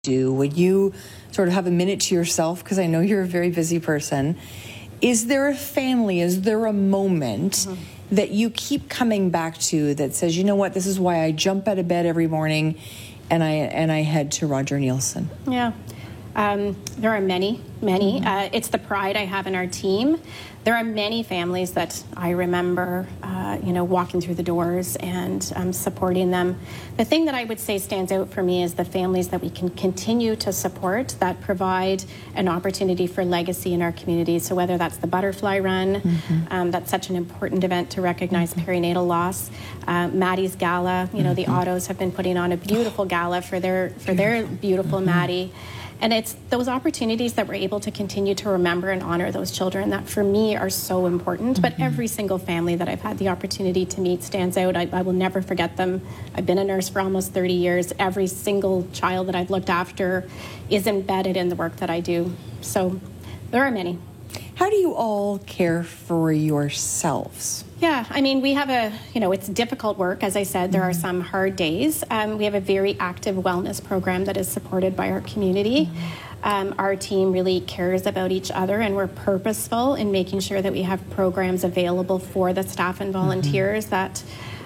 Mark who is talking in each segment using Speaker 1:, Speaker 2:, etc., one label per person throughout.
Speaker 1: do when you sort of have a minute to yourself, because I know you're a very busy person, is there a family, is there a moment that you keep coming back to that says, you know what, this is why I jump out of bed every morning and I head to Roger Neilson?
Speaker 2: Yeah. There are many. It's the pride I have in our team. There are many families that I remember, walking through the doors and supporting them. The thing that I would say stands out for me is the families that we can continue to support that provide an opportunity for legacy in our community. So whether that's the Butterfly Run, that's such an important event to recognize perinatal loss. Maddie's Gala, the Autos have been putting on a beautiful gala for their beautiful Maddie. And it's those opportunities that we're able to continue to remember and honor those children that for me are so important. But every single family that I've had the opportunity to meet stands out. I will never forget them. I've been a nurse for almost 30 years. Every single child that I've looked after is embedded in the work that I do. So there are many.
Speaker 1: How do you all care for yourselves?
Speaker 2: Yeah, I mean, we have it's difficult work. As I said, there are some hard days. We have a very active wellness program that is supported by our community. Our team really cares about each other, and we're purposeful in making sure that we have programs available for the staff and volunteers that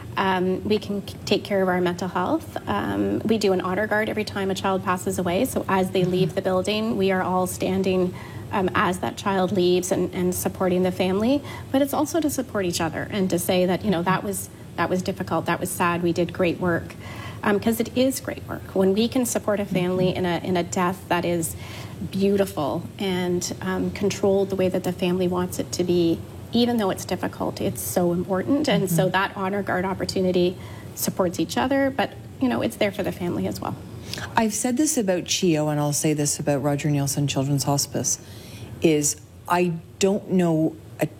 Speaker 2: we can take care of our mental health. We do an honor guard every time a child passes away. So as they leave the building, we are all standing as that child leaves and supporting the family. But it's also to support each other and to say that, that was difficult, that was sad, we did great work. Because it is great work. When we can support a family in a death that is beautiful and controlled the way that the family wants it to be, even though it's difficult, it's so important. And so that honor guard opportunity supports each other, but, it's there for the family as well.
Speaker 1: I've said this about CHEO, and I'll say this about Roger Neilson Children's Hospice, is I don't know,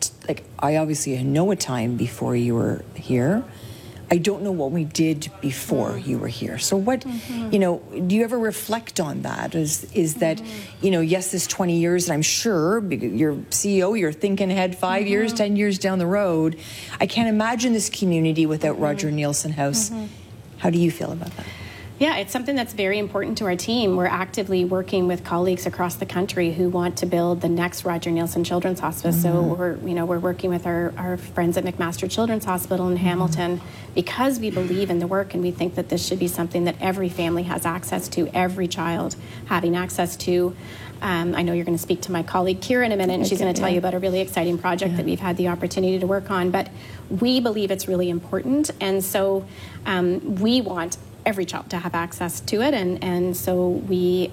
Speaker 1: I obviously know a time before you were here. I don't know what we did before you were here. So what, do you ever reflect on that? Is that, yes, this 20 years, and I'm sure you're CEO, you're thinking ahead 5 years, 10 years down the road. I can't imagine this community without Roger Neilson House. How do you feel about that?
Speaker 2: Yeah, it's something that's very important to our team. We're actively working with colleagues across the country who want to build the next Roger Neilson Children's Hospice. So we're working with our friends at McMaster Children's Hospital in Hamilton because we believe in the work and we think that this should be something that every family has access to, every child having access to. I know you're going to speak to my colleague Kira in a minute, and she's going to tell you about a really exciting project that we've had the opportunity to work on. But we believe it's really important, and so we want every child to have access to it, and so we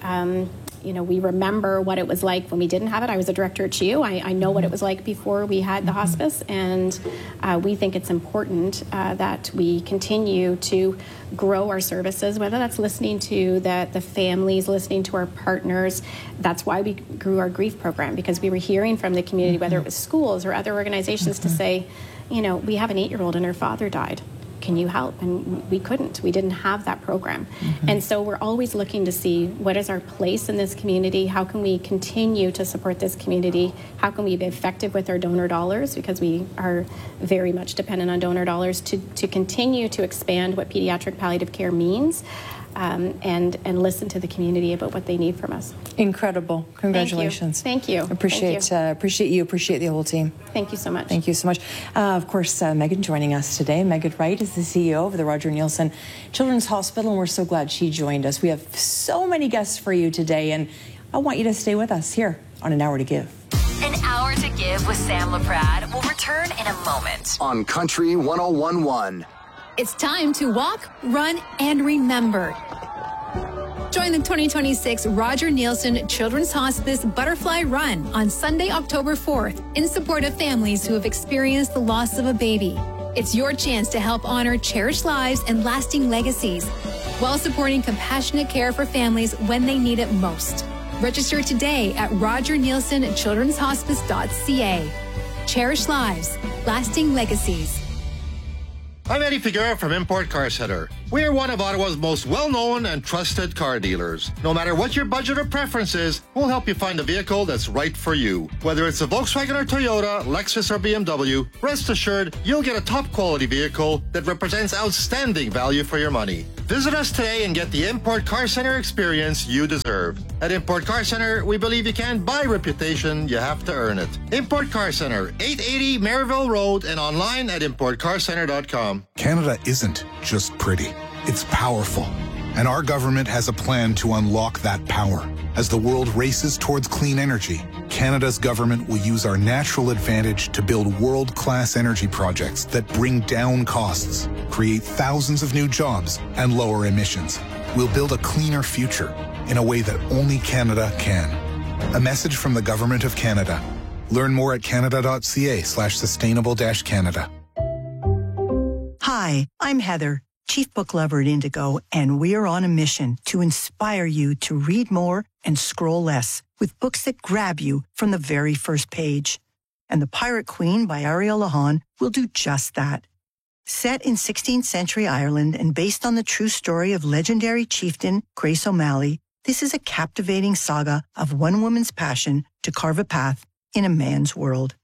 Speaker 2: we remember what it was like when we didn't have it. I was a director at CHEO. I know what it was like before we had the hospice, and we think it's important that we continue to grow our services, whether that's listening to the families, listening to our partners. That's why we grew our grief program, because we were hearing from the community, whether it was schools or other organizations, to say, we have an 8-year-old and her father died. Can you help? And we couldn't. We didn't have that program. And so we're always looking to see what is our place in this community? How can we continue to support this community? How can we be effective with our donor dollars? Because we are very much dependent on donor dollars to continue to expand what pediatric palliative care means. And listen to the community about what they need from us.
Speaker 1: Incredible. Congratulations.
Speaker 2: Thank you.
Speaker 1: Appreciate you. Appreciate the whole team.
Speaker 2: Thank you so much.
Speaker 1: Thank you so much. Of course, Megan joining us today. Megan Wright is the CEO of the Roger Neilson Children's Hospital, and we're so glad she joined us. We have so many guests for you today, and I want you to stay with us here on An Hour to Give.
Speaker 3: An Hour to Give with Sam LaPrade will return in a moment.
Speaker 4: On Country 101.1.
Speaker 5: It's time to walk, run, and remember. Join the 2026 Roger Neilson Children's Hospice Butterfly Run on Sunday, October 4th, in support of families who have experienced the loss of a baby. It's your chance to help honor cherished lives and lasting legacies, while supporting compassionate care for families when they need it most. Register today at rogerneilsonchildrenshospice.ca. Cherished lives, lasting legacies.
Speaker 6: I'm Eddie Figueroa from Import Car Center. We are one of Ottawa's most well-known and trusted car dealers. No matter what your budget or preference is, we'll help you find a vehicle that's right for you. Whether it's a Volkswagen or Toyota, Lexus or BMW, rest assured you'll get a top-quality vehicle that represents outstanding value for your money. Visit us today and get the Import Car Center experience you deserve. At Import Car Center, we believe you can't buy reputation, you have to earn it. Import Car Center, 880 Maryville Road, and online at importcarcenter.com.
Speaker 7: Canada isn't just pretty, it's powerful. And our government has a plan to unlock that power. As the world races towards clean energy, Canada's government will use our natural advantage to build world-class energy projects that bring down costs, create thousands of new jobs, and lower emissions. We'll build a cleaner future in a way that only Canada can. A message from the Government of Canada. Learn more at canada.ca/sustainable-Canada.
Speaker 8: Hi, I'm Heather, Chief Book Lover at Indigo, and we're on a mission to inspire you to read more and scroll less with books that grab you from the very first page. And The Pirate Queen by Ariel Lahan will do just that. Set in 16th century Ireland and based on the true story of legendary chieftain Grace O'Malley, this is a captivating saga of one woman's passion to carve a path in a man's world.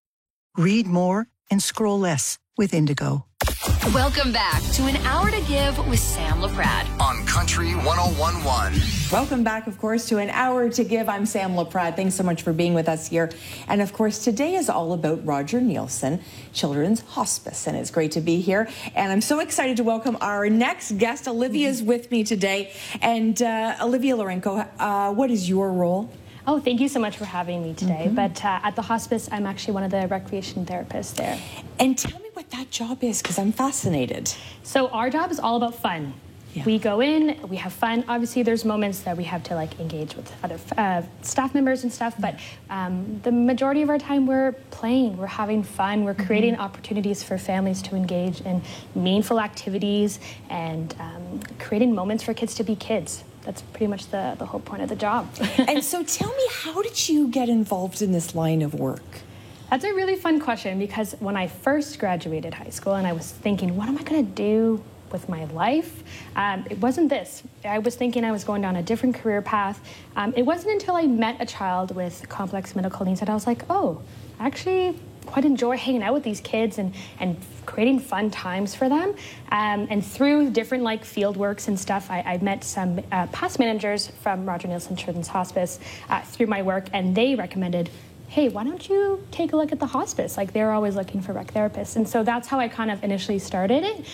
Speaker 8: Read more and scroll less with Indigo.
Speaker 3: Welcome back to An Hour to Give with Sam LaPrade
Speaker 4: on Country 1011.
Speaker 1: Welcome back, of course, to An Hour to Give. I'm Sam LaPrade. Thanks so much for being with us here. And of course, today is all about Roger Neilson Children's Hospice, and it's great to be here. And I'm so excited to welcome our next guest. Olivia's with me today. And Olivia Lorenko, what is your role?
Speaker 9: Oh, thank you so much for having me today. But at the hospice, I'm actually one of the recreation therapists there.
Speaker 1: And tell me what that job is, because I'm fascinated.
Speaker 9: So our job is all about fun. Yeah. We go in, we have fun. Obviously, there's moments that we have to engage with other staff members and stuff, but the majority of our time we're playing, we're having fun, we're creating opportunities for families to engage in meaningful activities and creating moments for kids to be kids. That's pretty much the whole point of the job.
Speaker 1: And so tell me, how did you get involved in this line of work?
Speaker 9: That's a really fun question, because when I first graduated high school and I was thinking, what am I going to do with my life? It wasn't this. I was thinking I was going down a different career path. It wasn't until I met a child with complex medical needs that I was like, oh, actually quite enjoy hanging out with these kids and creating fun times for them. And through different field works and stuff, I met some past managers from Roger Neilson Children's Hospice through my work, and they recommended, hey, why don't you take a look at the hospice? They're always looking for rec therapists. And so that's how I kind of initially started it.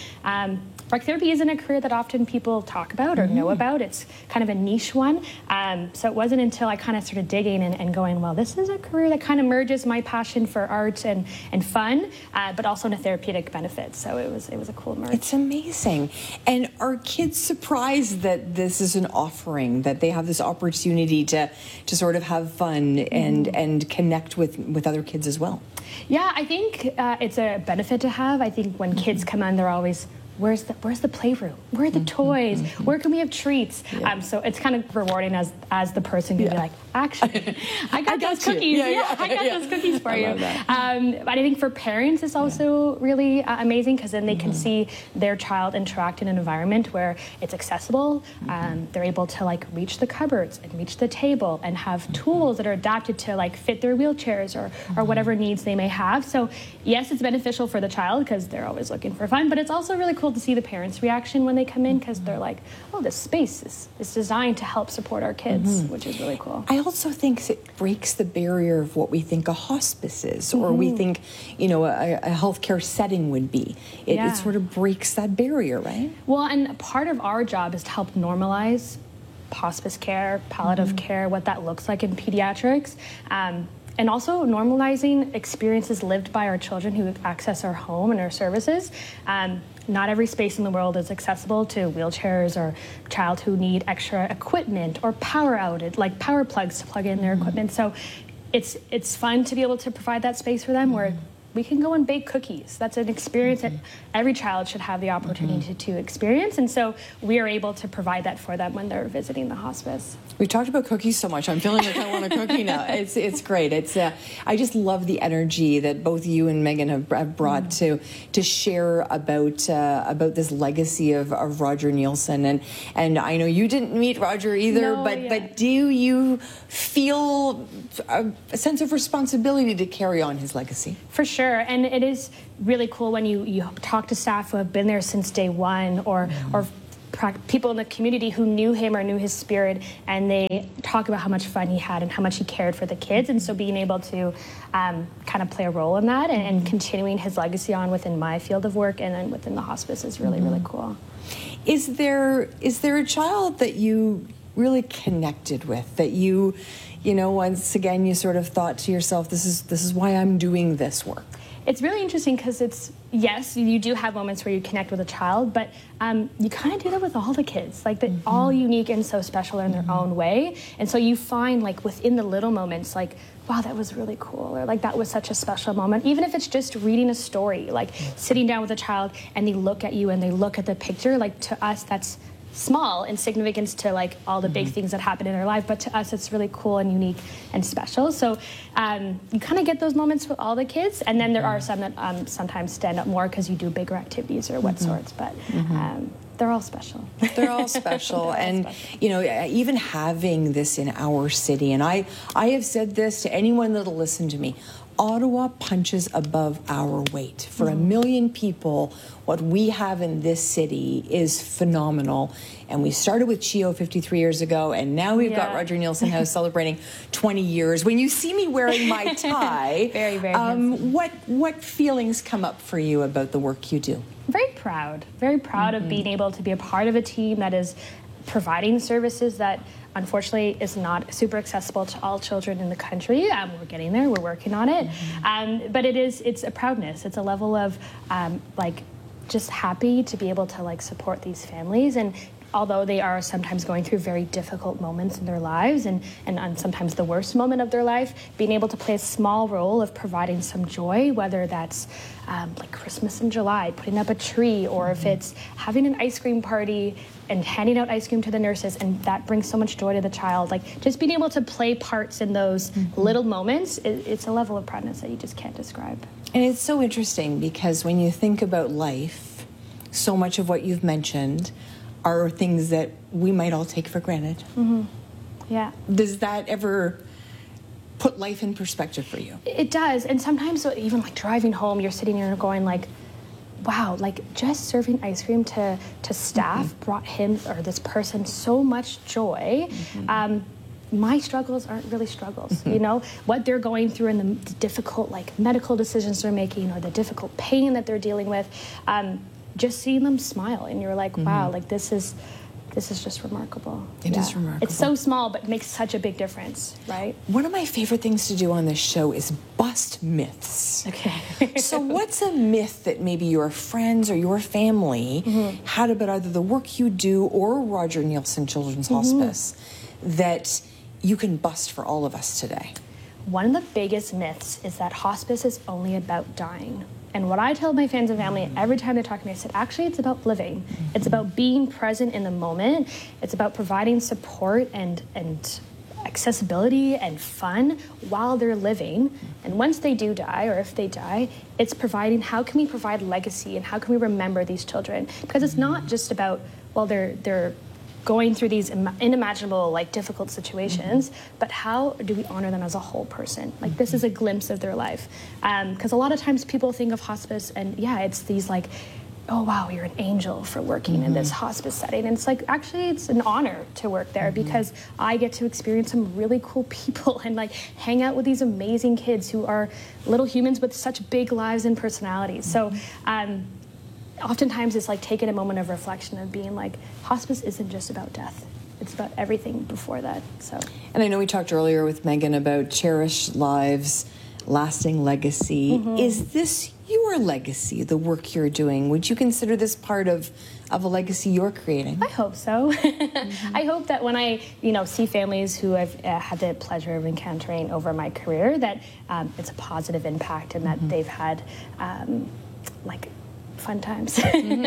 Speaker 9: Rec therapy isn't a career that often people talk about or know about. It's kind of a niche one. So it wasn't until I kind of started digging and going, well, this is a career that kind of merges my passion for art and fun, but also in a therapeutic benefit. So it was a cool merge.
Speaker 1: It's amazing. And are kids surprised that this is an offering, that they have this opportunity to sort of have fun and connect with other kids as well?
Speaker 9: Yeah, I think it's a benefit to have. I think when kids come in, they're always, where's the playroom? Where are the toys? Where can we have treats? Yeah. So it's kind of rewarding as the person can be like, actually, I got those cookies. I got those cookies for you. But I think for parents, it's also really amazing, because then they can see their child interact in an environment where it's accessible. They're able to reach the cupboards and reach the table and have tools that are adapted to fit their wheelchairs or whatever needs they may have. So yes, it's beneficial for the child because they're always looking for fun, but it's also really cool to see the parents' reaction when they come in, because they're like, oh, this space is designed to help support our kids, which is really cool.
Speaker 1: I also think it breaks the barrier of what we think a hospice is, or we think, a healthcare setting would be. It sort of breaks that barrier, right?
Speaker 9: Well, and part of our job is to help normalize hospice care, palliative care, what that looks like in pediatrics. And also normalizing experiences lived by our children who access our home and our services. Not every space in the world is accessible to wheelchairs or child who need extra equipment or power outage, like power plugs to plug in their equipment. So it's fun to be able to provide that space for them where we can go and bake cookies. That's an experience that every child should have the opportunity to experience. And so we are able to provide that for them when they're visiting the hospice.
Speaker 1: We've talked about cookies so much. I'm feeling like I want a cookie now. It's great. I just love the energy that both you and Megan have brought to share about this legacy of Roger Neilson. And I know you didn't meet Roger either, but do you feel a sense of responsibility to carry on his legacy?
Speaker 9: For sure, and it is really cool when you talk to staff who have been there since day one, or people in the community who knew him or knew his spirit, and they talk about how much fun he had and how much he cared for the kids. And so being able to kind of play a role in that and continuing his legacy on within my field of work and then within the hospice is really, really cool.
Speaker 1: Is there a child that you really connected with, that you once again you sort of thought to yourself, this is why I'm doing this work?
Speaker 9: It's really interesting because yes, you do have moments where you connect with a child, but you kind of do that with all the kids. Like, they're all unique and so special in their own way. And so you find, like, within the little moments, like, wow, that was really cool, or like, that was such a special moment. Even if it's just reading a story, like sitting down with a child and they look at you and they look at the picture, like, to us, that's small in significance to like all the big things that happen in our life, but to us it's really cool and unique and special. So you kind of get those moments with all the kids, and then there are some that sometimes stand up more because you do bigger activities or what sorts, but they're all special.
Speaker 1: They're all special. And even having this in our city, and I have said this to anyone that'll listen to me, Ottawa punches above our weight. For a million people, what we have in this city is phenomenal. And we started with CHEO 53 years ago, and now we've got Roger Neilson House celebrating 20 years. When you see me wearing my tie,
Speaker 9: very, very handsome.
Speaker 1: What feelings come up for you about the work you do?
Speaker 9: Very proud of being able to be a part of a team that is providing services that unfortunately is not super accessible to all children in the country. We're getting there, we're working on it. But it's a proudness. It's a level of just happy to be able to support these families. And although they are sometimes going through very difficult moments in their lives and sometimes the worst moment of their life, being able to play a small role of providing some joy, whether that's like Christmas in July, putting up a tree, or if it's having an ice cream party and handing out ice cream to the nurses, and that brings so much joy to the child. Like, just being able to play parts in those little moments, it's a level of proudness that you just can't describe.
Speaker 1: And it's so interesting because when you think about life, so much of what you've mentioned are things that we might all take for granted.
Speaker 9: Yeah.
Speaker 1: Does that ever put life in perspective for you?
Speaker 9: It does. And sometimes even driving home, you're sitting here going wow, just serving ice cream to staff brought him or this person so much joy. My struggles aren't really struggles, what they're going through and the difficult medical decisions they're making or the difficult pain that they're dealing with. Just seeing them smile, and you're like, wow, this is just remarkable.
Speaker 1: It is remarkable.
Speaker 9: It's so small, but makes such a big difference, right?
Speaker 1: One of my favorite things to do on this show is bust myths.
Speaker 9: Okay.
Speaker 1: So what's a myth that maybe your friends or your family had about either the work you do or Roger Neilson Children's Hospice that you can bust for all of us today?
Speaker 9: One of the biggest myths is that hospice is only about dying. And what I tell my friends and family every time they talk to me, I said, actually, it's about living. It's about being present in the moment. It's about providing support and accessibility and fun while they're living. And once they do die, or if they die, it's providing, how can we provide legacy and how can we remember these children? Because it's not just about, they're going through these unimaginable, difficult situations, but how do we honor them as a whole person? This is a glimpse of their life. Because a lot of times people think of hospice and, it's these oh, wow, you're an angel for working in this hospice setting. And it's actually, it's an honor to work there because I get to experience some really cool people and hang out with these amazing kids who are little humans with such big lives and personalities. So, oftentimes it's taking a moment of reflection of being hospice isn't just about death. It's about everything before that. So.
Speaker 1: And I know we talked earlier with Megan about cherished lives, lasting legacy. Is this your legacy, the work you're doing? Would you consider this part of a legacy you're creating?
Speaker 9: I hope so. I hope that when I, see families who I've had the pleasure of encountering over my career, that it's a positive impact and that they've had fun times.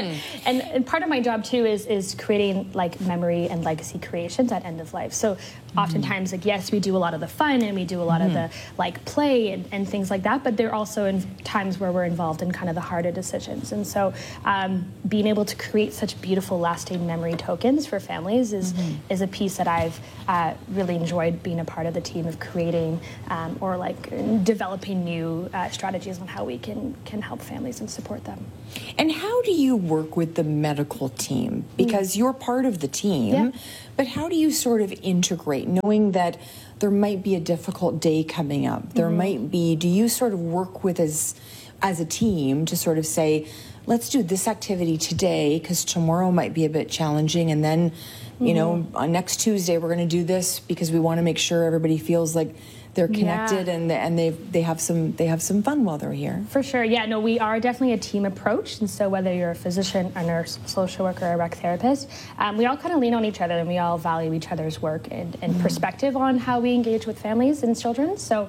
Speaker 9: And part of my job too is creating memory and legacy creations at end of life. So oftentimes, yes, we do a lot of the fun and we do a lot of the play and things like that, but there are also times where we're involved in kind of the harder decisions. And so being able to create such beautiful lasting memory tokens for families is a piece that I've really enjoyed being a part of the team of creating or developing new strategies on how we can help families and support them.
Speaker 1: And how do you work with the medical team? Because you're part of the team, but how do you sort of integrate, knowing that there might be a difficult day coming up? There might be, do you sort of work with as a team to sort of say, let's do this activity today because tomorrow might be a bit challenging, and then, on next Tuesday we're going to do this because we want to make sure everybody feels like they're connected and they have some fun while they're here. For sure, we are definitely a team approach, and so whether you're a physician, a nurse, social worker, or a rec therapist, we all kind of lean on each other and we all value each other's work and perspective on how we engage with families and children. So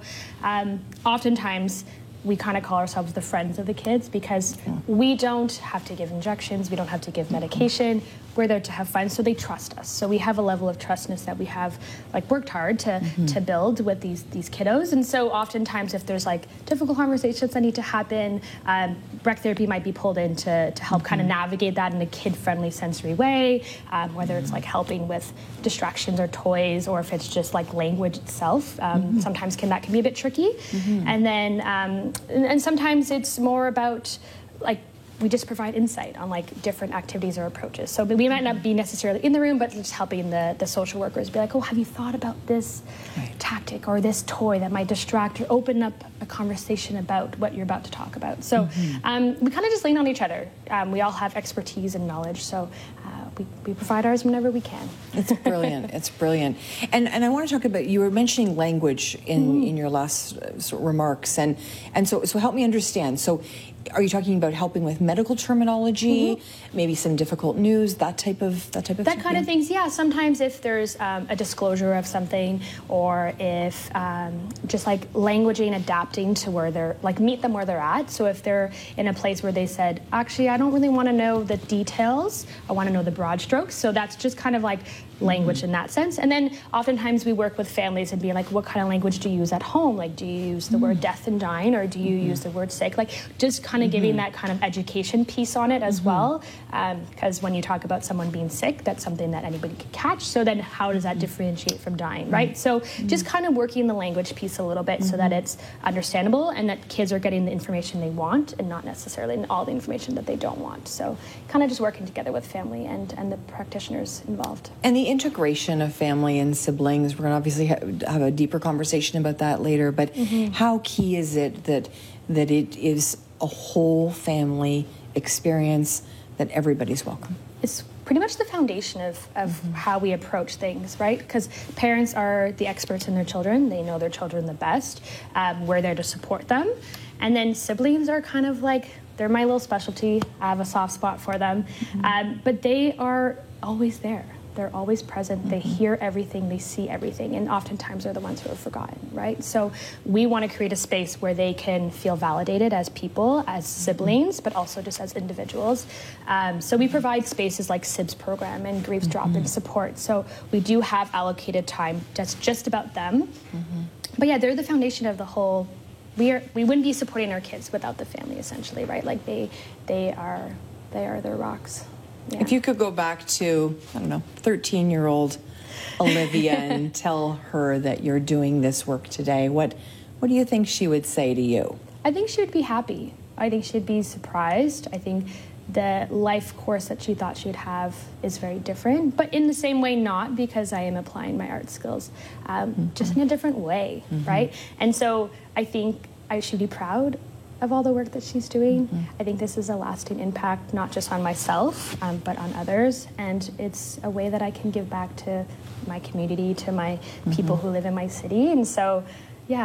Speaker 1: oftentimes we kind of call ourselves the friends of the kids because we don't have to give injections, we don't have to give medication. We're there to have fun, so they trust us. So we have a level of trustness that we have worked hard to build with these kiddos. And so oftentimes if there's difficult conversations that need to happen, rec therapy might be pulled in to help kind of navigate that in a kid-friendly sensory way, whether it's helping with distractions or toys, or if it's just language itself. Sometimes that can be a bit tricky. And then and sometimes it's more about we just provide insight on different activities or approaches. So we might not be necessarily in the room, but just helping the social workers be oh, have you thought about this tactic or this toy that might distract or open up a conversation about what you're about to talk about. So we kind of just lean on each other. We all have expertise and knowledge, so we provide ours whenever we can. It's brilliant. It's brilliant. And I want to talk about, you were mentioning language in your last remarks, and so help me understand. So are you talking about helping with medical terminology, maybe some difficult news, that type of that kind of things? Yeah. Sometimes if there's a disclosure of something, or if just languaging, adapting to where they're meet them where they're at. So if they're in a place where they said, actually, I don't really want to know the details, I want to know the broad strokes. So that's just kind of language in that sense. And then oftentimes we work with families and be what kind of language do you use at home? Do you use the word death and dying, or do you use the word sick? Just kind of giving that kind of education piece on it as well. Because when you talk about someone being sick, that's something that anybody could catch. So then how does that differentiate from dying, right? So just kind of working the language piece a little bit so that it's understandable and that kids are getting the information they want and not necessarily all the information that they don't want. So kind of just working together with family and the practitioners involved. And the integration of family and siblings, we're going to obviously have a deeper conversation about that later, but how key is it that it is a whole family experience, that everybody's welcome? It's pretty much the foundation of how we approach things, right? Because parents are the experts in their children. They know their children the best. We're there to support them. And then siblings are kind of they're my little specialty. I have a soft spot for them. But they are always there. They're always present. They hear everything. They see everything. And oftentimes they're the ones who are forgotten, right? So we want to create a space where they can feel validated as people, as siblings, but also just as individuals. So we provide spaces like SIBS program and Grief's drop-in support. So we do have allocated time that's just about them. But yeah, they're the foundation of the whole. We wouldn't be supporting our kids without the family, essentially, right? They are their rocks. Yeah. If you could go back to, 13-year-old Olivia and tell her that you're doing this work today, what do you think she would say to you? I think she would be happy. I think she'd be surprised. I think the life course that she thought she'd have is very different, but in the same way, not, because I am applying my art skills, just in a different way, right? And so I think I should be proud of all the work that she's doing. I think this is a lasting impact, not just on myself, but on others. And it's a way that I can give back to my community, to my people who live in my city. And so, yeah,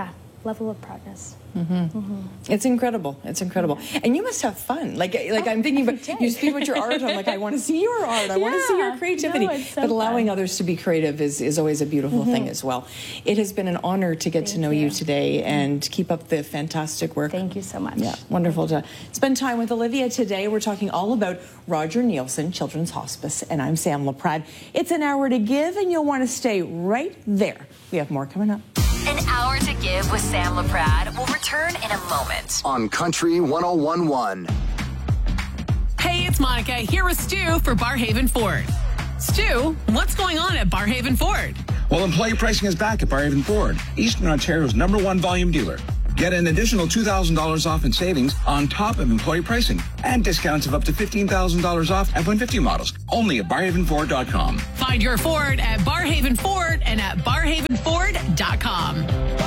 Speaker 9: level of proudness.
Speaker 1: It's incredible. It's incredible. And you must have fun. Like I'm thinking about, you speak about your art, I'm like, I want to see your art. I want to see your creativity.
Speaker 9: No, it's so
Speaker 1: but allowing
Speaker 9: fun.
Speaker 1: others to be creative is always a beautiful thing as well. It has been an honor to get to know you today, and keep up the fantastic work.
Speaker 9: Thank you so much.
Speaker 1: Yeah, wonderful to spend time with Olivia today. We're talking all about Roger Neilson Children's Hospice, and I'm Sam LaPrade. It's an hour to give, and you'll want to stay right there. We have more coming up.
Speaker 3: An hour to give with Sam LaPrade will return in a moment.
Speaker 4: On Country 101.1.
Speaker 10: Hey, it's Monica here with Stu for Barhaven Ford. Stu, what's going on at Barhaven Ford?
Speaker 11: Well, employee pricing is back at Barhaven Ford, Eastern Ontario's #1 volume dealer. Get an additional $2,000 off in savings on top of employee pricing, and discounts of up to $15,000 off F-150 models, only at barhavenford.com.
Speaker 10: Find your Ford at Barhaven Ford and at barhavenford.com.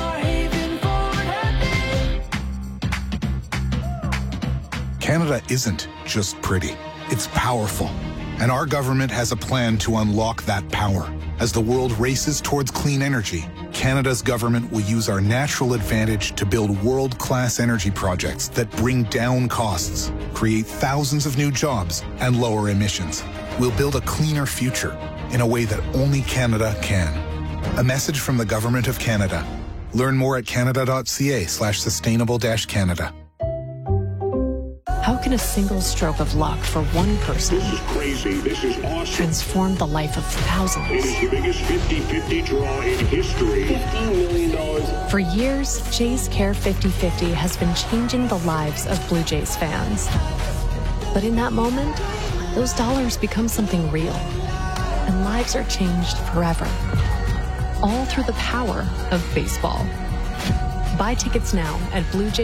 Speaker 7: Canada isn't just pretty, it's powerful. And our government has a plan to unlock that power. As the world races towards clean energy, Canada's government will use our natural advantage to build world-class energy projects that bring down costs, create thousands of new jobs, and lower emissions. We'll build a cleaner future in a way that only Canada can. A message from the Government of Canada. Learn more at canada.ca/sustainable-Canada.
Speaker 12: How can a single stroke of luck for one person
Speaker 13: This is awesome.
Speaker 12: transform the life of thousands?
Speaker 13: It is the biggest 50-50 draw in history. $15 million.
Speaker 12: For years, Jays Care 50/50 has been changing the lives of Blue Jays fans. But in that moment, those dollars become something real, and lives are changed forever. All through the power of baseball. Buy tickets now at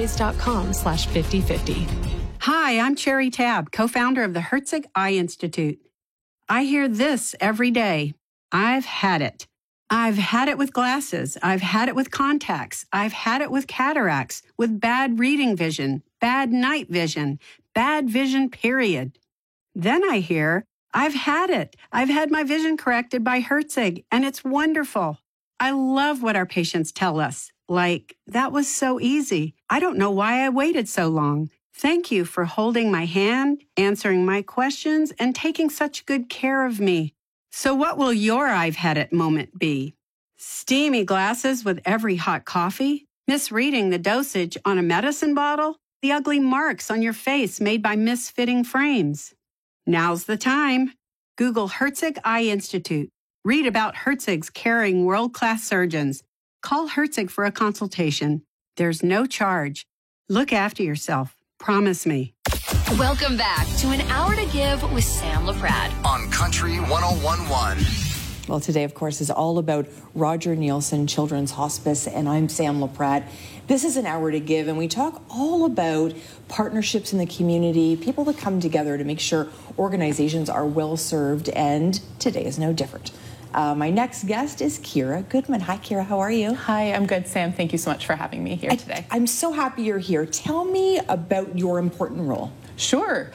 Speaker 12: bluejays.com/50/50.
Speaker 14: Hi, I'm Cherry Tabb, co-founder of the Herzig Eye Institute. I hear this every day. I've had it. I've had it with glasses. I've had it with contacts. I've had it with cataracts, with bad reading vision, bad night vision, bad vision, period. Then I hear, I've had it. I've had my vision corrected by Herzig, and it's wonderful. I love what our patients tell us. Like, that was so easy. I don't know why I waited so long. Thank you for holding my hand, answering my questions, and taking such good care of me. So what will your I've had it moment be? Steamy glasses with every hot coffee? Misreading the dosage on a medicine bottle? The ugly marks on your face made by misfitting frames? Now's the time. Google Herzig Eye Institute. Read about Herzig's caring world-class surgeons. Call Herzig for a consultation. There's no charge. Look after yourself. Promise me.
Speaker 3: Welcome back to An Hour to Give with Sam LaPrade.
Speaker 4: On Country 101.1.
Speaker 1: Well, today, of course, is all about Roger Neilson Children's Hospice, and I'm Sam LaPrade. This is An Hour to Give, and we talk all about partnerships in the community, people that come together to make sure organizations are well served, and today is no different. My next guest is Kira Goodman. Hi, Kira. How are you?
Speaker 15: Hi, I'm good, Sam. Thank you so much for having me here today.
Speaker 1: I'm so happy you're here. Tell me about your important role.
Speaker 15: Sure.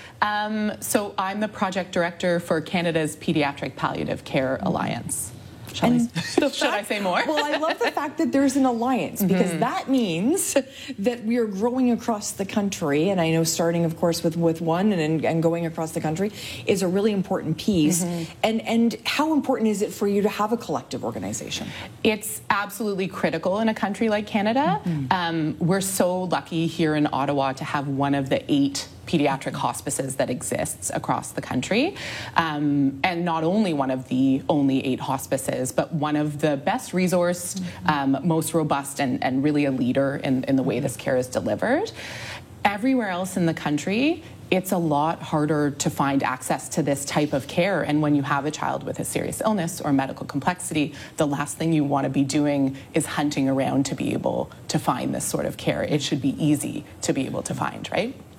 Speaker 15: So I'm the project director for Canada's Pediatric Palliative Care Alliance. Should I say more?
Speaker 1: Well, I love the fact that there's an alliance, because that means that we are growing across the country. And I know starting, of course, with one and going across the country is a really important piece. And how important is it for you to have a collective organization?
Speaker 15: It's absolutely critical in a country like Canada. We're so lucky here in Ottawa to have one of the 8 pediatric hospices that exists across the country, and not only one of the only 8 hospices, but one of the best resourced, most robust, and really a leader in the way this care is delivered. Everywhere else in the country, it's a lot harder to find access to this type of care. And when you have a child with a serious illness or medical complexity, the last thing you want to be doing is hunting around to be able to find this sort of care. It should be easy to be able to find, right?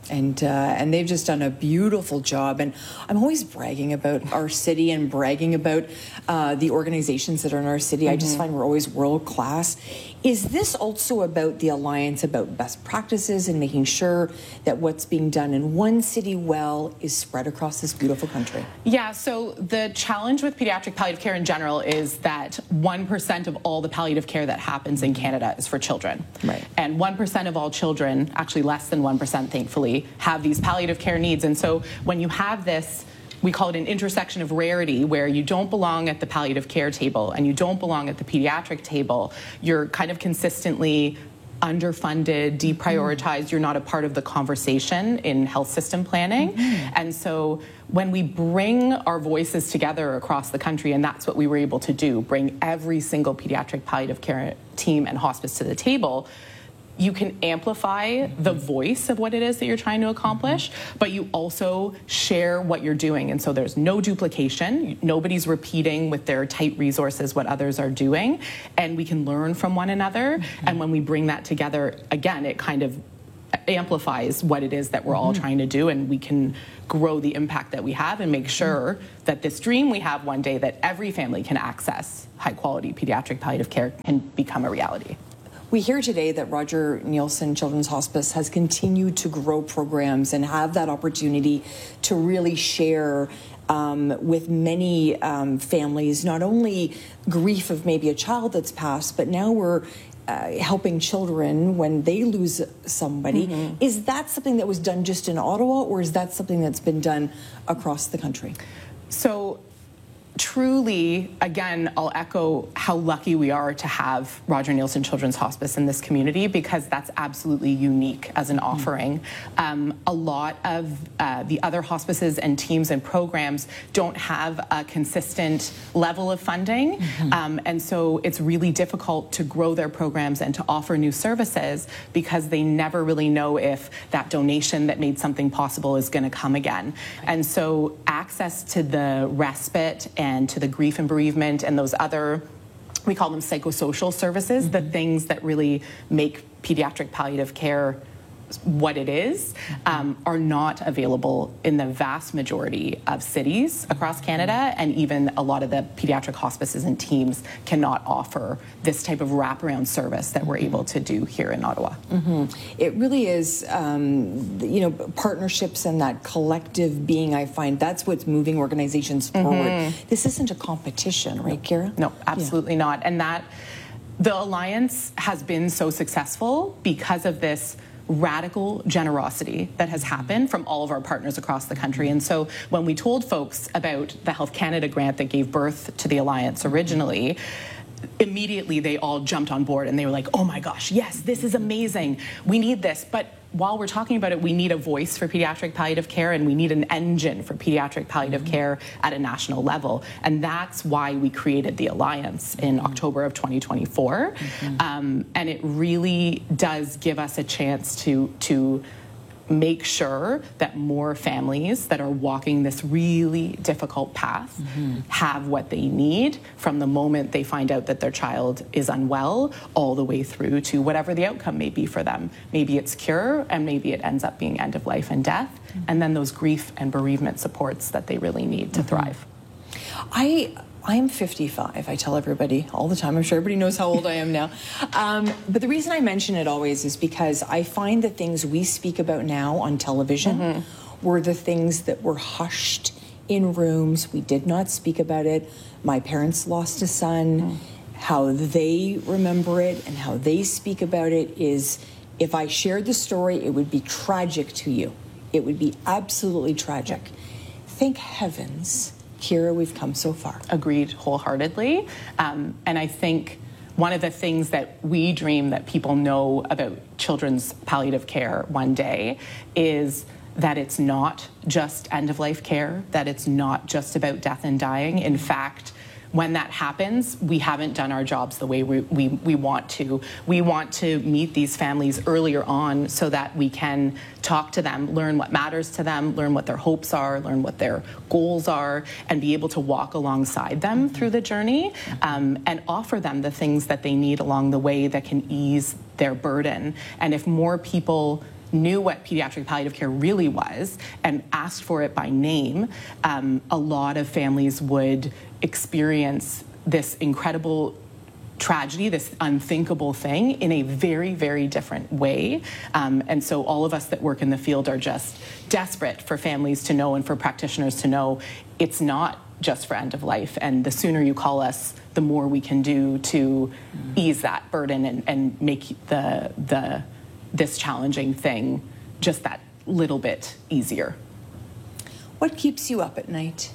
Speaker 1: And they've just done a beautiful job. And I'm always bragging about our city and bragging about the organizations that are in our city. I just find we're always world class. Is this also about the Alliance, about best practices and making sure that what's being done in one city well is spread across this beautiful country?
Speaker 15: Yeah, so the challenge with pediatric palliative care in general is that 1% of all the palliative care that happens in Canada is for children.
Speaker 1: Right.
Speaker 15: And 1% of all children, actually less than 1%, thankfully, have these palliative care needs. And so when you have this, we call it an intersection of rarity, where you don't belong at the palliative care table and you don't belong at the pediatric table, you're kind of consistently underfunded, deprioritized, you're not a part of the conversation in health system planning. And so when we bring our voices together across the country, and that's what we were able to do, bring every single pediatric palliative care team and hospice to the table, you can amplify the voice of what it is that you're trying to accomplish, but you also share what you're doing. And so there's no duplication. Nobody's repeating with their tight resources what others are doing. And we can learn from one another. And when we bring that together, again, it kind of amplifies what it is that we're all trying to do, and we can grow the impact that we have and make sure that this dream we have one day that every family can access high quality pediatric palliative care can become a reality.
Speaker 1: We hear today that Roger Neilson Children's Hospice has continued to grow programs and have that opportunity to really share with many families, not only grief of maybe a child that's passed, but now we're helping children when they lose somebody. Is that something that was done just in Ottawa, or is that something that's been done across the country?
Speaker 15: So truly, again, I'll echo how lucky we are to have Roger Neilson Children's Hospice in this community, because that's absolutely unique as an offering. A lot of the other hospices and teams and programs don't have a consistent level of funding, and so it's really difficult to grow their programs and to offer new services because they never really know if that donation that made something possible is going to come again. And so access to the respite and to the grief and bereavement and those other, we call them psychosocial services, the things that really make pediatric palliative care what it is, are not available in the vast majority of cities across Canada, and even a lot of the pediatric hospices and teams cannot offer this type of wraparound service that we're able to do here in Ottawa.
Speaker 1: It really is, partnerships and that collective being, I find that's what's moving organizations forward. This isn't a competition, right, Kira?
Speaker 15: No, absolutely not. And that the Alliance has been so successful because of this radical generosity that has happened from all of our partners across the country. And so when we told folks about the Health Canada grant that gave birth to the Alliance originally, immediately they all jumped on board and they were like, oh my gosh, yes, this is amazing. We need this. But while we're talking about it, we need a voice for pediatric palliative care, and we need an engine for pediatric palliative care at a national level. And that's why we created the Alliance in October of 2024. And it really does give us a chance to make sure that more families that are walking this really difficult path have what they need from the moment they find out that their child is unwell all the way through to whatever the outcome may be for them. Maybe it's cure, and maybe it ends up being end of life and death, and then those grief and bereavement supports that they really need to thrive.
Speaker 1: I'm 55. I tell everybody all the time. I'm sure everybody knows how old I am now. But the reason I mention it always is because I find the things we speak about now on television were the things that were hushed in rooms. We did not speak about it. My parents lost a son. How they remember it and how they speak about it is, if I shared the story, it would be tragic to you. It would be absolutely tragic. Thank heavens, Kira, we've come so far.
Speaker 15: Agreed wholeheartedly. And I think one of the things that we dream that people know about children's palliative care one day is that it's not just end-of-life care, that it's not just about death and dying. In fact, when that happens, we haven't done our jobs the way we want to. We want to meet these families earlier on so that we can talk to them, learn what matters to them, learn what their hopes are, learn what their goals are, and be able to walk alongside them through the journey, and offer them the things that they need along the way that can ease their burden. And if more people knew what pediatric palliative care really was and asked for it by name, a lot of families would experience this incredible tragedy, this unthinkable thing, in a very, very different way. And so all of us that work in the field are just desperate for families to know and for practitioners to know it's not just for end of life. And the sooner you call us, the more we can do to ease that burden and make this challenging thing just that little bit easier.
Speaker 1: What keeps you up at night?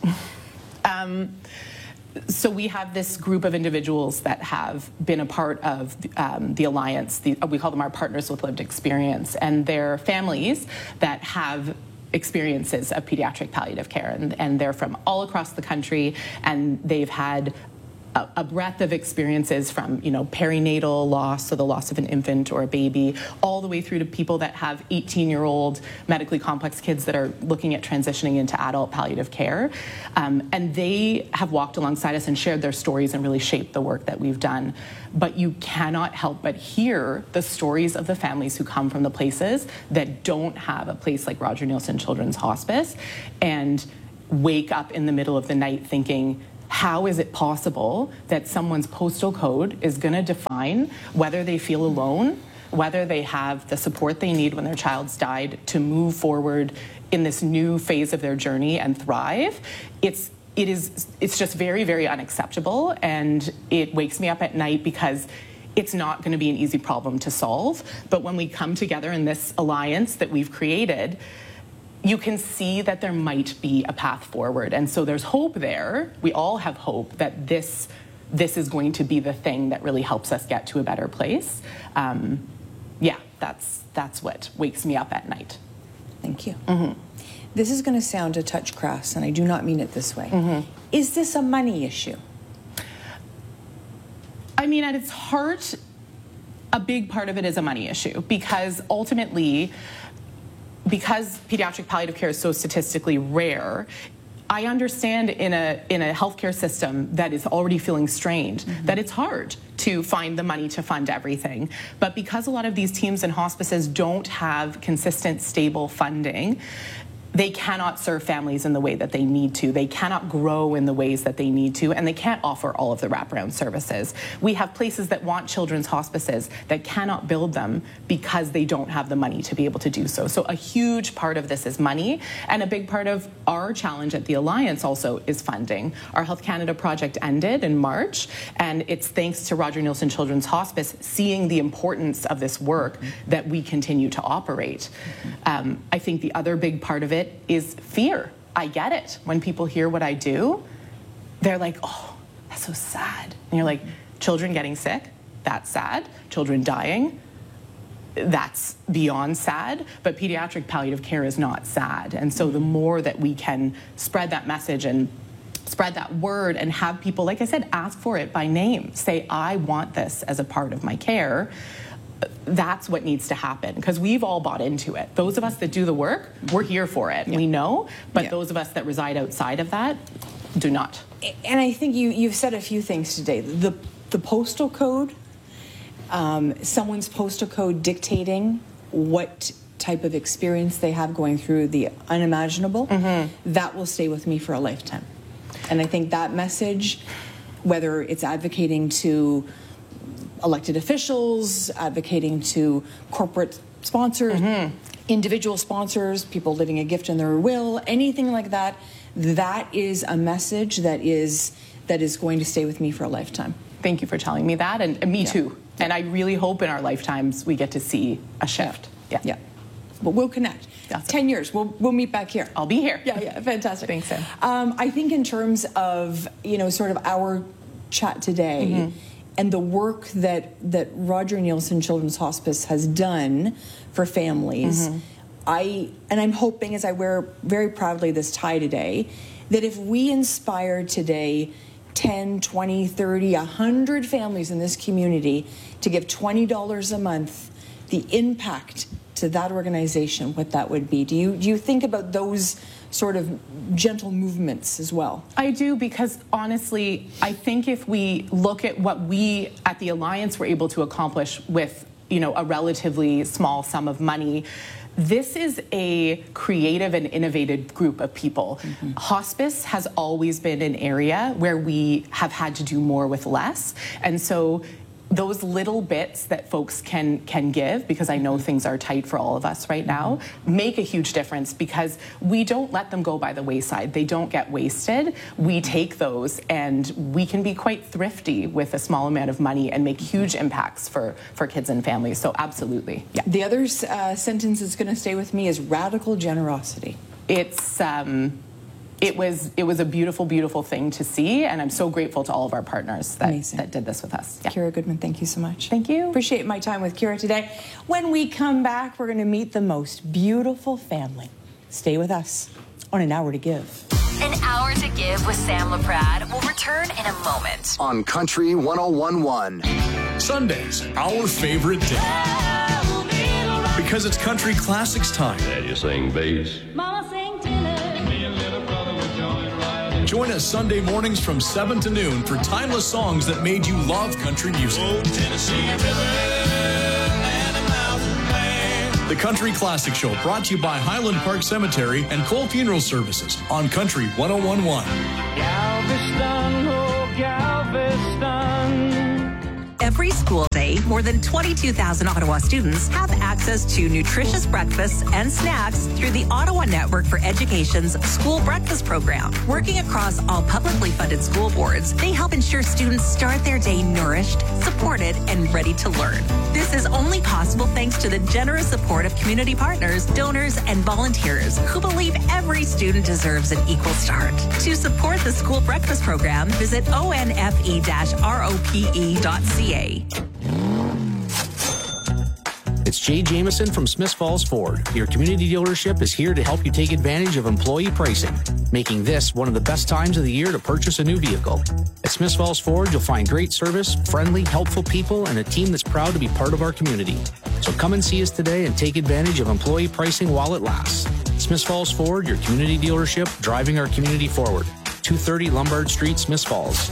Speaker 15: So we have this group of individuals that have been a part of the Alliance. We call them our partners with lived experience, and they're families that have experiences of pediatric palliative care, and they're from all across the country, and they've had a breadth of experiences from, perinatal loss, so the loss of an infant or a baby, all the way through to people that have 18-year-old medically complex kids that are looking at transitioning into adult palliative care. And they have walked alongside us and shared their stories and really shaped the work that we've done. But you cannot help but hear the stories of the families who come from the places that don't have a place like Roger Neilson Children's Hospice and wake up in the middle of the night thinking, how is it possible that someone's postal code is going to define whether they feel alone, whether they have the support they need when their child's died to move forward in this new phase of their journey and thrive? It's just very, very unacceptable, and it wakes me up at night because it's not going to be an easy problem to solve. But when we come together in this alliance that we've created, you can see that there might be a path forward. And so there's hope there. We all have hope that this is going to be the thing that really helps us get to a better place. That's what wakes me up at night.
Speaker 1: Thank you. This is going to sound a touch crass, and I do not mean it this way. Is this a money issue?
Speaker 15: I mean, at its heart, a big part of it is a money issue, because ultimately, because pediatric palliative care is so statistically rare, I understand in a healthcare system that is already feeling strained, that it's hard to find the money to fund everything. But because a lot of these teams and hospices don't have consistent, stable funding, they cannot serve families in the way that they need to. They cannot grow in the ways that they need to, and they can't offer all of the wraparound services. We have places that want children's hospices that cannot build them because they don't have the money to be able to do so. So a huge part of this is money, and a big part of our challenge at the Alliance also is funding. Our Health Canada project ended in March, and it's thanks to Roger Neilson Children's Hospice seeing the importance of this work that we continue to operate. I think the other big part of it is fear. I get it. When people hear what I do, they're like, oh, that's so sad. And you're like, children getting sick, that's sad. Children dying, that's beyond sad. But pediatric palliative care is not sad. And so the more that we can spread that message and spread that word and have people, like I said, ask for it by name, say, I want this as a part of my care, that's what needs to happen, because we've all bought into it. Those of us that do the work, we're here for it. We know, but those of us that reside outside of that do not.
Speaker 1: And I think you've said a few things today. The postal code, someone's postal code dictating what type of experience they have going through the unimaginable, that will stay with me for a lifetime. And I think that message, whether it's advocating to elected officials, advocating to corporate sponsors, individual sponsors, people living a gift in their will, anything like that, that is a message that is going to stay with me for a lifetime.
Speaker 15: Thank you for telling me that, and me too. And I really hope in our lifetimes we get to see a shift. Yeah.
Speaker 1: But we'll connect. 10 years, we'll meet back here.
Speaker 15: I'll be here.
Speaker 1: Yeah, fantastic.
Speaker 15: Thanks, Sam.
Speaker 1: I think in terms of, sort of our chat today, and the work that Roger Neilson Children's Hospice has done for families, I'm hoping, as I wear very proudly this tie today, that if we inspire today 10, 20, 30, 100 families in this community to give $20 a month, the impact to that organization, what that would be. Do you think about those sort of gentle movements as well?
Speaker 15: I do, because honestly, I think if we look at what we at the Alliance were able to accomplish with a relatively small sum of money. This is a creative and innovative group of people. Hospice has always been an area where we have had to do more with less. And so those little bits that folks can give, because I know things are tight for all of us right now, make a huge difference, because we don't let them go by the wayside. They don't get wasted. We take those, and we can be quite thrifty with a small amount of money and make huge impacts for kids and families. So absolutely, yeah.
Speaker 1: The other sentence that's going to stay with me is radical generosity.
Speaker 15: It's it was a beautiful, beautiful thing to see, and I'm so grateful to all of our partners that did this with us. Yeah.
Speaker 1: Kira Goodman, thank you so much.
Speaker 15: Thank you.
Speaker 1: Appreciate my time with Kira today. When we come back, we're going to meet the most beautiful family. Stay with us on An Hour to Give.
Speaker 3: An Hour to Give with Sam LaPrade will return in a moment.
Speaker 4: On Country 101.1.
Speaker 16: Sundays, our favorite day. Because it's country classics time.
Speaker 17: Dad, you sing bass.
Speaker 18: Mama sing tenor. Me and little brother would join right in.
Speaker 16: Join us Sunday mornings from 7 to noon for timeless songs that made you love country music.
Speaker 18: Oh, Tennessee River and a mountain man.
Speaker 16: The Country Classic Show, brought to you by Highland Park Cemetery and Cole Funeral Services on Country 101.1.
Speaker 18: Galveston, oh Galveston.
Speaker 19: Every school day, more than 22,000 Ottawa students have access to nutritious breakfasts and snacks through the Ottawa Network for Education's School Breakfast Program. Working across all publicly funded school boards, they help ensure students start their day nourished, supported, and ready to learn. This is only possible thanks to the generous support of community partners, donors, and volunteers who believe every student deserves an equal start. To support the School Breakfast Program, visit onfe-rope.ca.
Speaker 20: It's Jay Jameson from Smiths Falls Ford. Your community dealership is here to help you take advantage of employee pricing, making this one of the best times of the year to purchase a new vehicle. At Smiths Falls Ford, you'll find great service, friendly, helpful people, and a team that's proud to be part of our community. So come and see us today and take advantage of employee pricing while it lasts. Smiths Falls Ford, your community dealership, driving our community forward. 230 Lombard Street, Smiths Falls.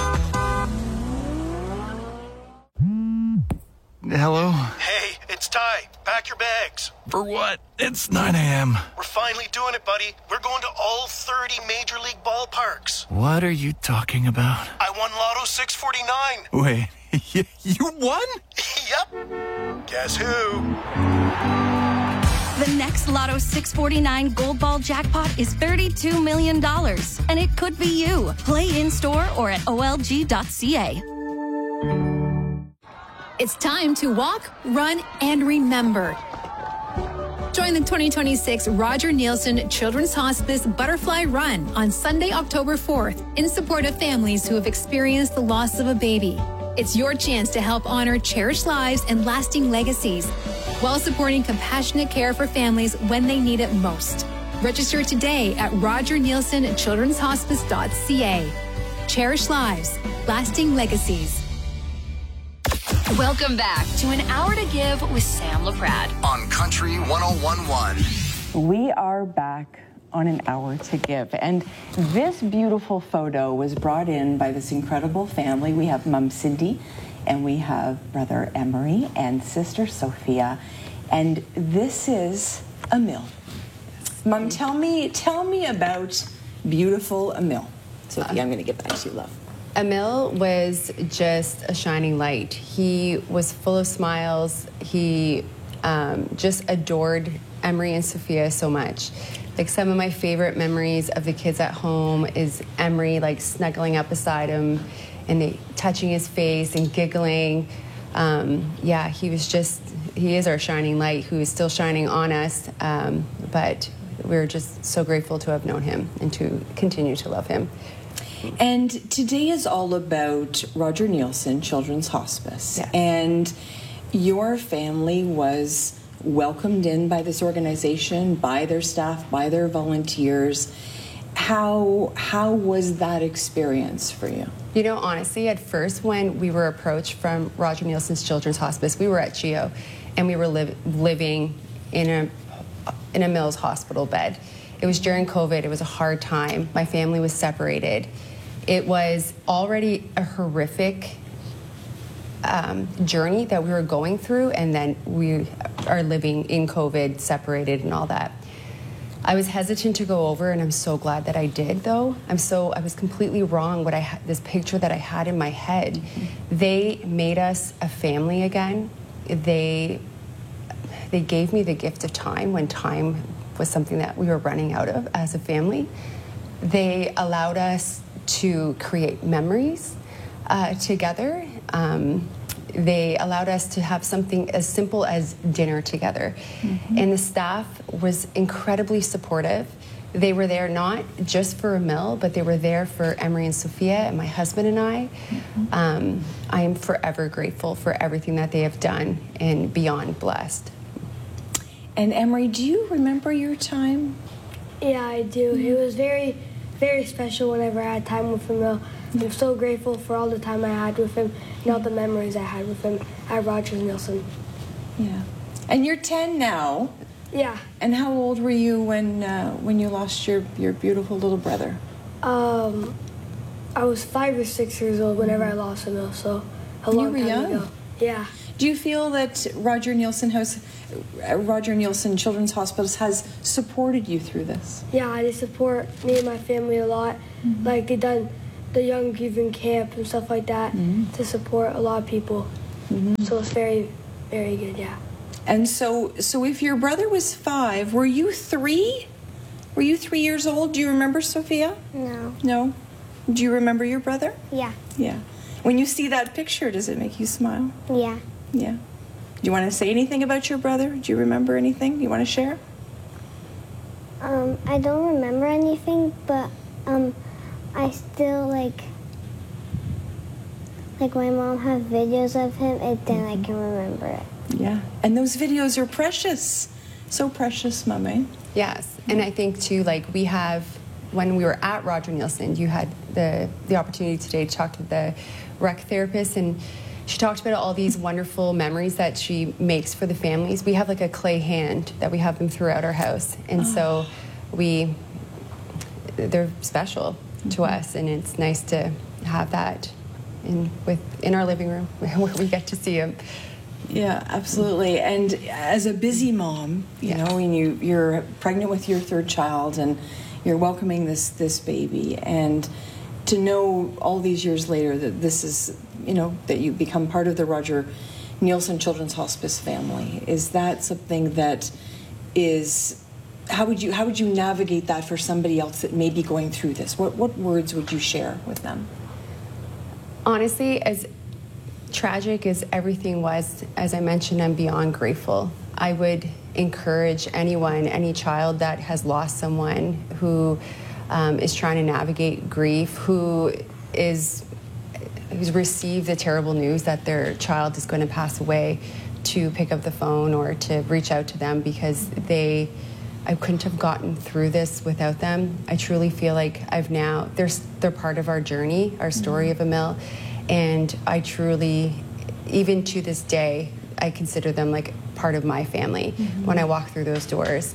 Speaker 21: Hello?
Speaker 22: Hey, it's Ty. Pack your bags.
Speaker 21: For what? It's 9 a.m.
Speaker 22: We're finally doing it, buddy. We're going to all 30 Major League ballparks.
Speaker 21: What are you talking about?
Speaker 22: I won Lotto 649.
Speaker 21: Wait, you won?
Speaker 22: Yep. Guess who?
Speaker 23: The next Lotto 649 Gold Ball jackpot is $32 million, and it could be you. Play in-store or at olg.ca.
Speaker 5: It's time to walk, run, and remember. Join the 2026 Roger Neilson Children's Hospice Butterfly Run on Sunday, October 4th, in support of families who have experienced the loss of a baby. It's your chance to help honor cherished lives and lasting legacies, while supporting compassionate care for families when they need it most. Register today at rogerneilsonchildrenshospice.ca. Cherished lives, lasting legacies.
Speaker 3: Welcome back to An Hour to Give with Sam LaPrade.
Speaker 4: On Country 101.1.
Speaker 1: We are back on An Hour to Give. And this beautiful photo was brought in by this incredible family. We have Mom Cindy, and we have Brother Emery and Sister Sophia. And this is Emil. Mom, tell me about beautiful Emil. Sophia, I'm going to give that to you, love.
Speaker 24: Emil was just a shining light. He was full of smiles. He just adored Emery and Sophia so much. Like, some of my favorite memories of the kids at home is Emery like snuggling up beside him and touching his face and giggling. Yeah, he is our shining light who is still shining on us. But we're just so grateful to have known him and to continue to love him.
Speaker 1: And today is all about Roger Neilson Children's Hospice. Yes. And your family was welcomed in by this organization, by their staff, by their volunteers. How was that experience for you?
Speaker 24: You know, honestly, at first when we were approached from Roger Neilson's Children's Hospice, we were at CHEO, and we were living in a Mills hospital bed. It was during COVID. It was a hard time. My family was separated. It was already a horrific journey that we were going through, and then we are living in COVID, separated and all that. I was hesitant to go over, and I'm so glad that I did, though. I was completely wrong this picture that I had in my head. They made us a family again. They gave me the gift of time when time was something that we were running out of as a family. They allowed us to create memories together. They allowed us to have something as simple as dinner together. And the staff was incredibly supportive. They were there not just for Emil, but they were there for Emery and Sophia and my husband and I. I am forever grateful for everything that they have done and beyond blessed.
Speaker 1: And Emery, do you remember your time?
Speaker 2: Yeah, I do. It was very, very special whenever I had time with Emil. I'm so grateful for all the time I had with him and all the memories I had with him at Rogers Nielsen.
Speaker 1: Yeah. And you're 10 now.
Speaker 2: Yeah.
Speaker 1: And how old were you when you lost your beautiful little brother?
Speaker 2: I was 5 or 6 years old whenever I lost Emil, so a long time ago. Yeah.
Speaker 1: Do you feel that Roger Nielsen Children's Hospice has supported you through this?
Speaker 2: Yeah, they support me and my family a lot. Like they've done the Young Grieving Camp and stuff like that to support a lot of people. So it's very, very good, yeah.
Speaker 1: And so if your brother was 5, were you 3? Were you 3 years old? Do you remember, Sophia?
Speaker 6: No.
Speaker 1: No? Do you remember your brother?
Speaker 6: Yeah.
Speaker 1: Yeah. When you see that picture, does it make you smile?
Speaker 6: Yeah.
Speaker 1: Yeah. Do you want to say anything about your brother? Do you remember anything you want to share?
Speaker 6: I don't remember anything, but I still like my mom has videos of him, and then I can remember it.
Speaker 1: Yeah. And those videos are precious. So precious, Mommy.
Speaker 24: Yes. And I think too, like we have, when we were at Roger Nielsen, you had the opportunity today to talk to the rec therapist, and she talked about all these wonderful memories that she makes for the families. We have like a clay hand that we have them throughout our house, and so they're special to us, and it's nice to have that in our living room where we get to see them.
Speaker 1: Yeah, absolutely. And as a busy mom, you know, when you're pregnant with your 3rd child and you're welcoming this baby, and to know all these years later that this is, that you become part of the Roger Nielsen Children's Hospice family, is that something that is, how would you navigate that for somebody else that may be going through this? What words would you share with them?
Speaker 24: Honestly, as tragic as everything was, as I mentioned, I'm beyond grateful. I would encourage anyone, any child that has lost someone, who is trying to navigate grief, who's received the terrible news that their child is going to pass away, to pick up the phone or to reach out to them, because I couldn't have gotten through this without them. I truly feel like they're part of our journey, our story of Emil, and I truly, even to this day, I consider them like part of my family when I walk through those doors.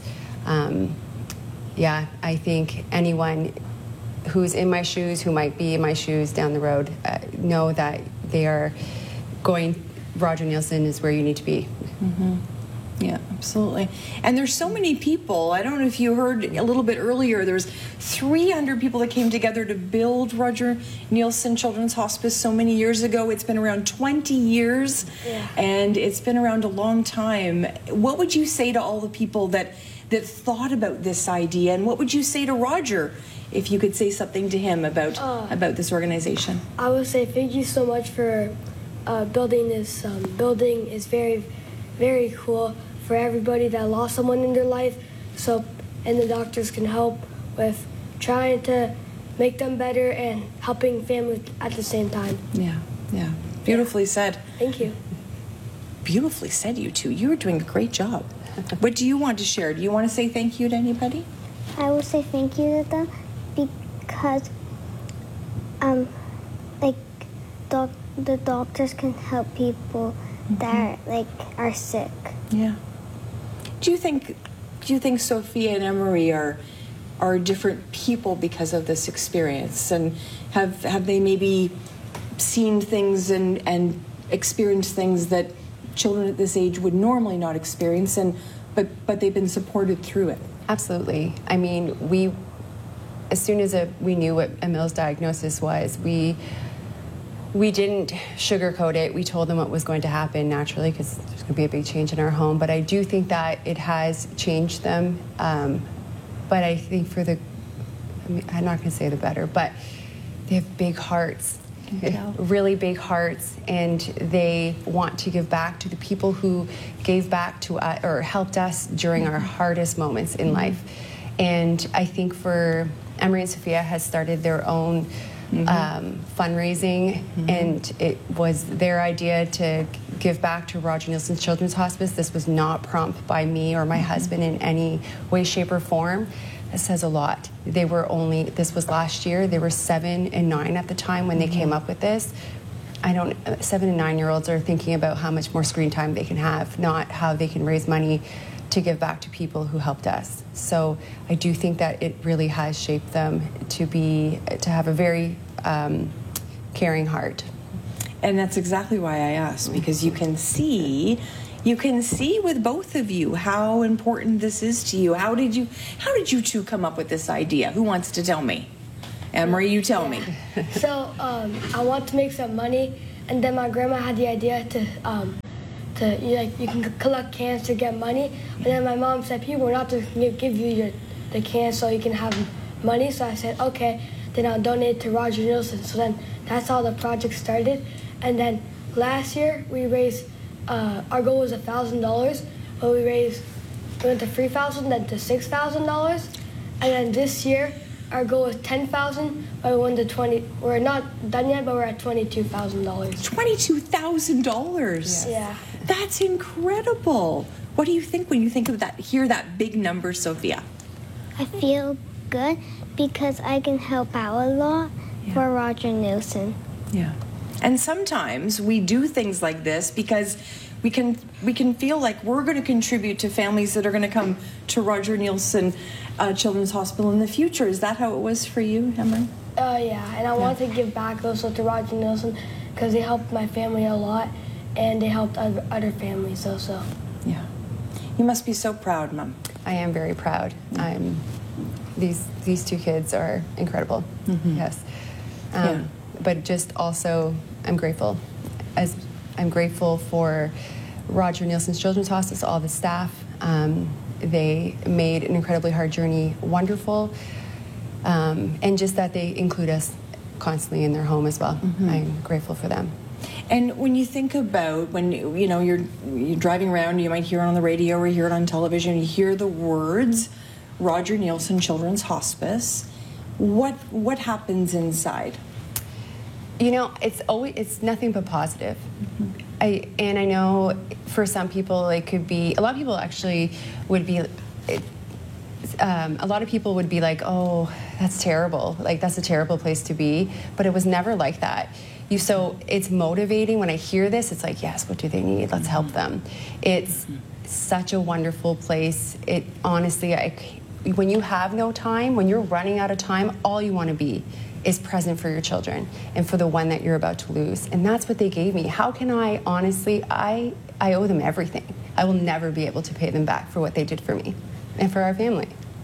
Speaker 24: I think anyone who's in my shoes, who might be in my shoes down the road, know that they are going, Roger Nielsen is where you need to be.
Speaker 1: Yeah, absolutely. And there's so many people. I don't know if you heard a little bit earlier, there's 300 people that came together to build Roger Nielsen Children's Hospice so many years ago. It's been around 20 years, and it's been around a long time. What would you say to all the people that thought about this idea, and what would you say to Roger if you could say something to him about this organization?
Speaker 2: I would say thank you so much for building this building. It's very, very cool for everybody that lost someone in their life, and the doctors can help with trying to make them better and helping families at the same time.
Speaker 1: Yeah. Beautifully said.
Speaker 2: Thank you.
Speaker 1: Beautifully said, you two. You were doing a great job. What do you want to share? Do you want to say thank you to anybody?
Speaker 6: I will say thank you to them because, the doctors can help people that are sick.
Speaker 1: Yeah. Do you think Sophia and Emery are different people because of this experience, and have they maybe seen things and experienced things that children at this age would normally not experience, but they've been supported through it.
Speaker 24: Absolutely. I mean, as soon as we knew what Emil's diagnosis was, we didn't sugarcoat it. We told them what was going to happen naturally, because there's going to be a big change in our home. But I do think that it has changed them. But I think I'm not going to say the better, but they have big hearts, really big hearts, and they want to give back to the people who gave back to us or helped us during our hardest moments in life. And I think for Emery and Sophia has started their own fundraising, and it was their idea to give back to Roger Neilson Children's Hospice. This was not prompted by me or my husband in any way, shape, or form. That says a lot. This was last year, they were 7 and 9 at the time when they came up with this. 7 and 9-year-olds are thinking about how much more screen time they can have, not how they can raise money to give back to people who helped us. So I do think that it really has shaped them to have a very caring heart.
Speaker 1: And that's exactly why I asked, because you can see with both of you how important this is to you. How did you two come up with this idea? Who wants to tell me? Emery, you tell me.
Speaker 2: So I want to make some money, and then my grandma had the idea you can collect cans to get money. But then my mom said people are not to give you the cans so you can have money. So I said, okay, then I'll donate to Roger Neilson. So then that's how the project started. And then last year we raised, our goal was $1,000, but we went to $3,000, then to $6,000. And then this year our goal was $10,000, but we went to $20,000. We're not done yet, but we're at $22,000.
Speaker 1: $22,000.
Speaker 2: Yes. Yeah.
Speaker 1: That's incredible. What do you think when you think of that? Hear that big number, Sophia?
Speaker 6: I feel good because I can help out a lot for Roger Neilson.
Speaker 1: Yeah. And sometimes we do things like this because we can feel like we're going to contribute to families that are going to come to Roger Neilson Children's Hospital in the future. Is that how it was for you, Emery?
Speaker 2: Yeah, and I want to give back also to Roger Neilson because they helped my family a lot, and they helped other families also.
Speaker 1: Yeah. You must be so proud, Mom.
Speaker 24: I am very proud. These two kids are incredible. Yes. But just also, I'm grateful. I'm grateful for Roger Neilson's Children's Hospice, all the staff. They made an incredibly hard journey wonderful, and just that they include us constantly in their home as well. I'm grateful for them.
Speaker 1: And when you think about when you're driving around, you might hear it on the radio or hear it on television. You hear the words Roger Neilson Children's Hospice. What happens inside?
Speaker 24: It's nothing but positive. I know for some people it could be, a lot of people actually would be, a lot of people would be like, oh, that's terrible. Like, that's a terrible place to be. But it was never like that. So it's motivating. When I hear this, it's like, yes, what do they need? Let's help them. It's such a wonderful place. It honestly, when you have no time, when you're running out of time, all you want to be is present for your children and for the one that you're about to lose. And that's what they gave me. How can I, honestly, I owe them everything. I will never be able to pay them back for what they did for me and for our family.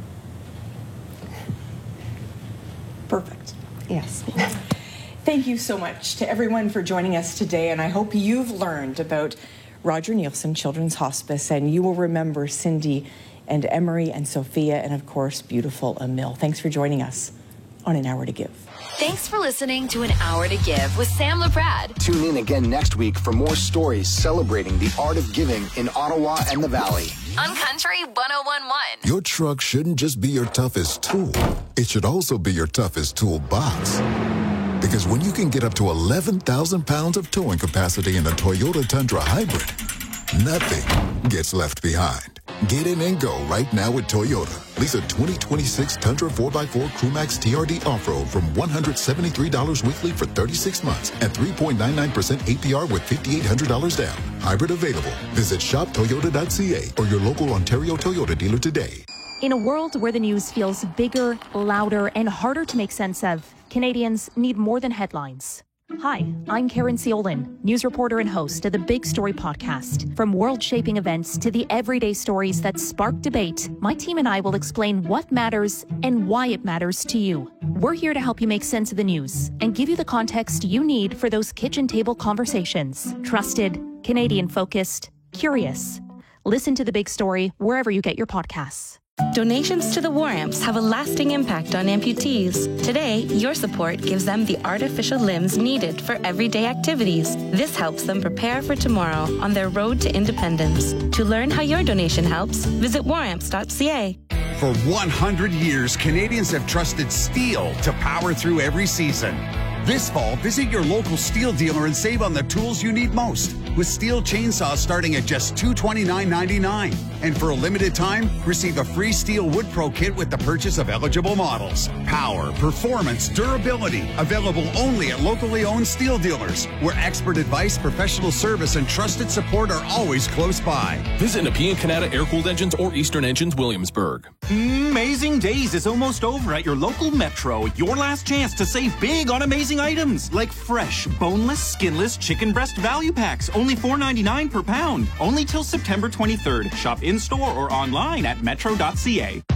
Speaker 1: Perfect.
Speaker 24: Yes.
Speaker 1: Thank you so much to everyone for joining us today, and I hope you've learned about Roger Neilson Children's Hospice, and you will remember Cindy and Emery and Sophia and, of course, beautiful Emil. Thanks for joining us on An Hour to Give.
Speaker 3: Thanks for listening to An Hour to Give with Sam LaPrade.
Speaker 4: Tune in again next week for more stories celebrating the art of giving in Ottawa and the Valley.
Speaker 3: On Country 101.1.
Speaker 8: Your truck shouldn't just be your toughest tool. It should also be your toughest toolbox. Because when you can get up to 11,000 pounds of towing capacity in a Toyota Tundra Hybrid, nothing gets left behind. Get in and go right now with Toyota. Lease a 2026 Tundra 4x4 Crewmax TRD Off-Road from $173 weekly for 36 months at 3.99% APR with $5,800 down. Hybrid available. Visit shoptoyota.ca or your local Ontario Toyota dealer today.
Speaker 9: In a world where the news feels bigger, louder, and harder to make sense of, Canadians need more than headlines. Hi, I'm Karen Ciolin, news reporter and host of the Big Story podcast. From world-shaping events to the everyday stories that spark debate, my team and I will explain what matters and why it matters to you. We're here to help you make sense of the news and give you the context you need for those kitchen table conversations. Trusted, Canadian-focused, curious. Listen to The Big Story wherever you get your podcasts.
Speaker 7: Donations to the War Amps have a lasting impact on amputees. Today, your support gives them the artificial limbs needed for everyday activities. This helps them prepare for tomorrow on their road to independence. To learn how your donation helps, visit waramps.ca.
Speaker 10: For 100 years, Canadians have trusted steel to power through every season. This fall, visit your local steel dealer and save on the tools you need most, with steel chainsaws starting at just $229.99. And for a limited time, receive a free Steel Wood Pro kit with the purchase of eligible models. Power, performance, durability, available only at locally owned steel dealers, where expert advice, professional service, and trusted support are always close by.
Speaker 11: Visit Nepean Canada Air-Cooled Engines or Eastern Engines, Williamsburg.
Speaker 17: Amazing Days is almost over at your local Metro. Your last chance to save big on amazing items like fresh, boneless, skinless chicken breast value packs, only $4.99 per pound. Only till September 23rd. Shop in-store or online at metro.ca.